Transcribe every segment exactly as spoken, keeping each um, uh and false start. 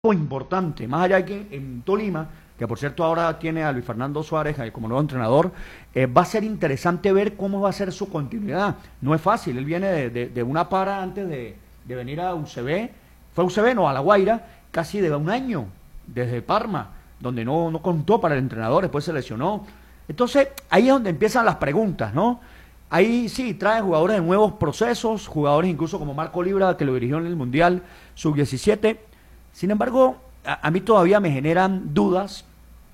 importante, más allá de que en Tolima, que por cierto ahora tiene a Luis Fernando Suárez como nuevo entrenador, eh, va a ser interesante ver cómo va a ser su continuidad. No es fácil, él viene de, de, de una para antes de, de venir a U C B, fue a U C B, no, a La Guaira, casi de un año, desde Parma, donde no, no contó para el entrenador, después se lesionó. Entonces, ahí es donde empiezan las preguntas, ¿no? Ahí sí, trae jugadores de nuevos procesos, jugadores incluso como Marco Libra, que lo dirigió en el Mundial sub diecisiete. Sin embargo, a, a mí todavía me generan dudas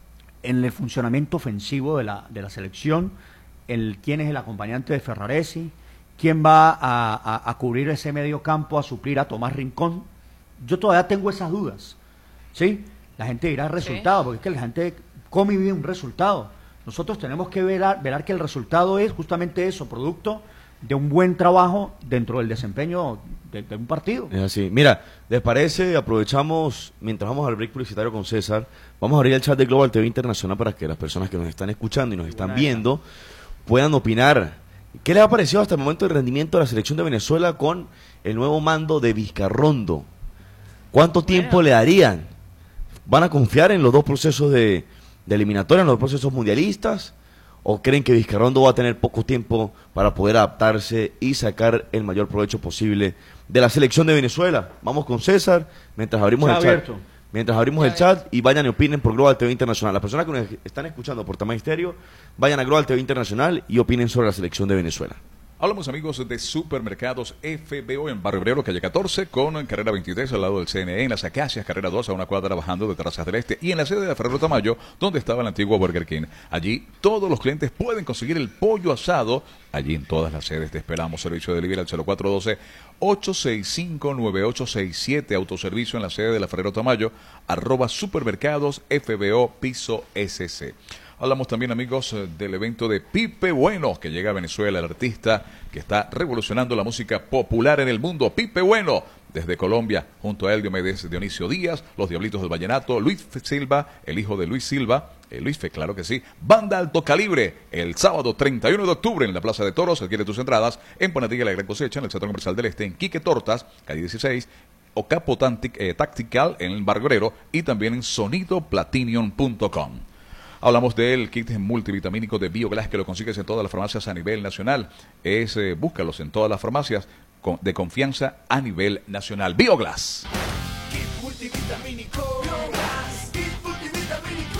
en el funcionamiento ofensivo de la, de la selección, el quién es el acompañante de Ferraresi, quién va a, a, a cubrir ese medio campo, a suplir a Tomás Rincón. Yo todavía tengo esas dudas, ¿sí? La gente dirá resultado, sí, porque es que la gente come y vive un resultado. Nosotros tenemos que velar, velar que el resultado es justamente eso, producto de un buen trabajo dentro del desempeño de, de un partido. Es así. Mira, ¿les parece? Aprovechamos, mientras vamos al break publicitario con César, vamos a abrir el chat de Global T V Internacional para que las personas que nos están escuchando y nos están viendo puedan opinar. ¿Qué les ha parecido hasta el momento el rendimiento de la selección de Venezuela con el nuevo mando de Vizcarrondo? ¿Cuánto tiempo le darían? ¿Van a confiar en los dos procesos de, de eliminatoria, en los dos procesos mundialistas? ¿O creen que Vizcarrondo va a tener poco tiempo para poder adaptarse y sacar el mayor provecho posible de la selección de Venezuela? Vamos con César, mientras abrimos el chat. Mientras abrimos el chat y vayan y opinen por Global T V Internacional. Las personas que nos están escuchando por Tamay Stereo, vayan a Global T V Internacional y opinen sobre la selección de Venezuela. Hablamos, amigos, de Supermercados F B O en Barrio Obrero, calle catorce, con carrera veintitrés al lado del C N E, en Las Acacias, carrera dos, a una cuadra bajando de Terrazas del Este, y en la sede de Ferrero Tamayo, donde estaba el antiguo Burger King. Allí todos los clientes pueden conseguir el pollo asado. Allí en todas las sedes te esperamos. Servicio de delivery al cero cuatro uno dos, ocho seis cinco, nueve ocho seis siete. Autoservicio en la sede de la Ferrero Tamayo, arroba Supermercados F B O piso S C. Hablamos también, amigos, del evento de Pipe Bueno, que llega a Venezuela, el artista que está revolucionando la música popular en el mundo. Pipe Bueno, desde Colombia, junto a él Diomedes Dionisio Díaz, los Diablitos del Vallenato, Luis Silva, el hijo de Luis Silva, eh, Luis Fe, claro que sí, Banda Alto Calibre, el sábado treinta y uno de octubre en la Plaza de Toros. Adquiere tus entradas en Panatilla La Gran Cosecha, en el Centro Comercial del Este, en Quique Tortas, calle dieciséis, o Capo eh, Tactical en el Barguerero, y también en sonido platinum punto com. Hablamos del kit multivitamínico de Bioglass, que lo consigues en todas las farmacias a nivel nacional. Es, eh, búscalos en todas las farmacias con, de confianza a nivel nacional. Bioglass. Kit multivitamínico Bioglass. Kit multivitamínico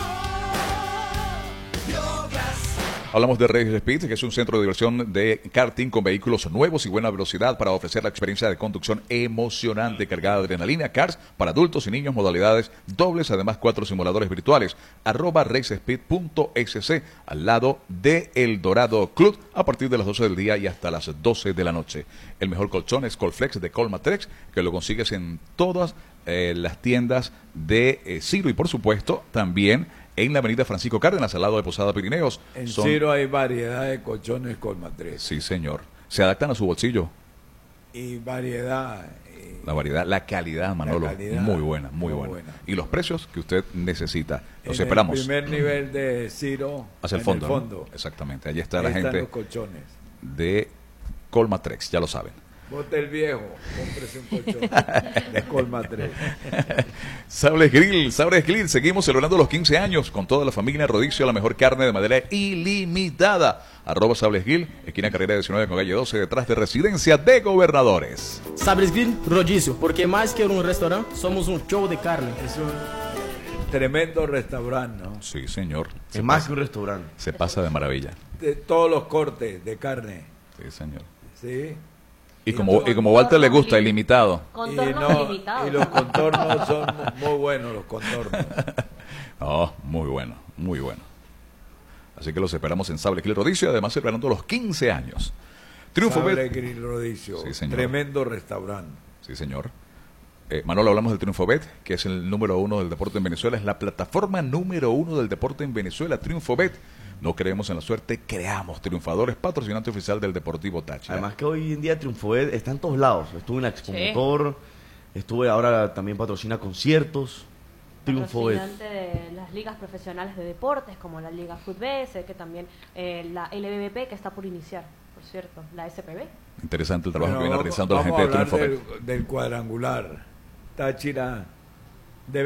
Bioglass. Hablamos de Race Speed, que es un centro de diversión de karting con vehículos nuevos y buena velocidad para ofrecer la experiencia de conducción emocionante, cargada de adrenalina. Cars para adultos y niños, modalidades dobles, además cuatro simuladores virtuales. Arroba racespeed punto s c, al lado de El Dorado Club, a partir de las doce del día y hasta las doce de la noche. El mejor colchón es Colflex de Colmatrex, que lo consigues en todas eh, las tiendas de eh, Ciro, y por supuesto también en la avenida Francisco Cárdenas, al lado de Posada Pirineos. En Son... Ciro hay variedad de colchones Colmatres. Sí, señor. Se adaptan a su bolsillo. Y variedad. Eh, la variedad, la calidad, Manolo. La calidad, muy buena, muy, muy buena. buena. Y los precios que usted necesita. Los en esperamos. El primer nivel de Ciro. Hacia el fondo. El fondo. ¿No? Exactamente. Allí está Ahí la están gente los colchones de Colmatrex, ya lo saben. Bote el viejo, cómprese un colchón de Colmatres. Sabres Grill, Sabres Grill, seguimos celebrando los quince años con toda la familia Rodicio, la mejor carne de madera ilimitada. Arroba Sabres Grill, esquina carrera diecinueve con calle doce, detrás de Residencia de Gobernadores. Sabres Grill, Rodicio, porque más que un restaurante, somos un show de carne. Es un tremendo restaurante, ¿no? Sí, señor. Es más que un restaurante. Se pasa de maravilla. De todos los cortes de carne. Sí, señor. Sí. Y como, y como Walter le gusta, ilimitado. Contornos y, no, ilimitados. y los contornos son muy buenos, los contornos. Oh, muy bueno, muy bueno. Así que los esperamos en Sable Grill Rodicio, además celebrando los quince años. Triunfo Sable Bet. Grill Rodicio, Sí, señor. tremendo restaurante. Sí, señor. Eh, Manolo, hablamos del Triunfo Bet, que es el número uno del deporte en Venezuela. Es la plataforma número uno del deporte en Venezuela, Triunfo Bet. No creemos en la suerte, creamos triunfadores, patrocinante oficial del Deportivo Táchira. Además que hoy en día Triunfoed está en todos lados. Estuve en la Expo Motor, estuve ahora también patrocina conciertos. Triunfoed. Patrocinante de las ligas profesionales de deportes, como la Liga Fútbol, sé que también eh, la L B B P, que está por iniciar, por cierto, la S P B. Interesante el trabajo Bueno, que viene vamos, realizando la vamos gente de a hablar Triunfo Bet. del, del cuadrangular. Táchira